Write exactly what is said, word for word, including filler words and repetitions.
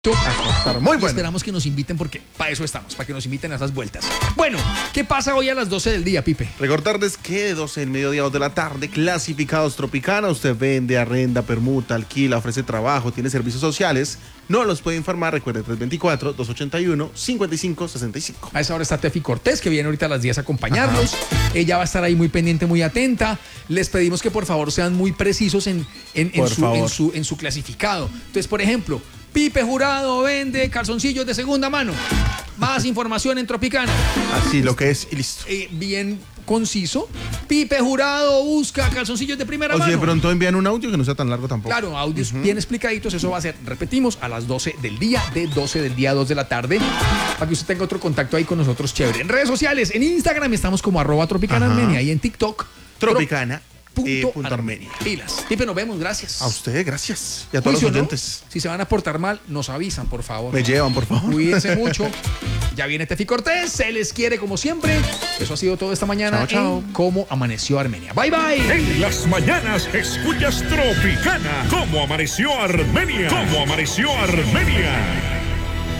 Muy bueno. Esperamos que nos inviten porque para eso estamos, para que nos inviten a esas vueltas. Bueno, ¿qué pasa hoy a las doce del día, Pipe? Recordarles que de doce del mediodía a dos de la tarde, Clasificados Tropicana. Usted vende, arrenda, permuta, alquila, ofrece trabajo, tiene servicios sociales. No los puede informar, recuerde, tres dos cuatro, dos ocho uno, cinco cinco seis cinco. A esa hora está Tefi Cortés, que viene ahorita a las diez a acompañarnos. Ajá. Ella va a estar ahí muy pendiente, muy atenta. Les pedimos que por favor sean muy precisos en, en, en, su, en, su, en su clasificado. Entonces, por ejemplo, Pipe Jurado vende calzoncillos de segunda mano. Más información en Tropicana. Así lo que es y listo. Eh, bien conciso. Pipe Jurado busca calzoncillos de primera o mano. O si de pronto envían un audio que no sea tan largo tampoco. Claro, audios uh-huh. bien explicaditos. Eso va a ser, repetimos, a las doce del día, de doce del día a dos de la tarde. Para que usted tenga otro contacto ahí con nosotros, chévere. En redes sociales, en Instagram estamos como arroba Tropicana uh-huh. Armenia y en TikTok. Tropicana. Punto, eh, punto Armenia. Pilas. Pipe, nos vemos, gracias. A usted, gracias. Y a todos los oyentes. ¿No? Si se van a portar mal, nos avisan, por favor. Me llevan, por favor. Cuídense mucho. Ya viene Tefi Cortés, se les quiere como siempre. Eso ha sido todo esta mañana. Chao, chao. En Cómo Amaneció Armenia. Bye, bye. En las mañanas escuchas Tropicana. Cómo Amaneció Armenia. Cómo Amaneció Armenia.